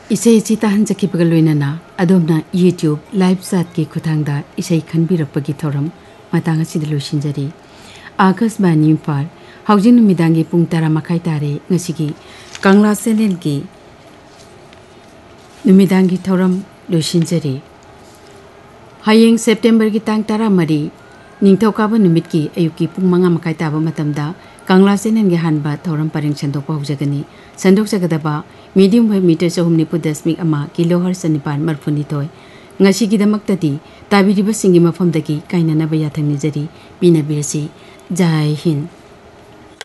इसे ताहन जखिबग लोइनना अदोमना YouTube live चाट की खुथांगदा इसे खनबिरपगी थौरम मतंग असिद लोइसिनजरी आकाशवाणी इम्फाल हौजिन नुमिदांगी पुंग 10 मखाई तारे ngasiगी कांगला चैनल की नुमिदांगी थौरम लोइसिनजरी हयेंग सेप्टेम्बर की तांग 10 निंगथौकाबा नुमित की अयुकी पुंग 5 मखाई ताबा मतमदा कांगला चैनल की हानबा थौरम purring संदोकपा हुजगनी संदोक जगदबा medium wave metre 9.1 kilohertz 9.92 ngasigidamakti tabiriba singi mafamdagi kainanaba yathangni jari pinabiasi जय हिंद।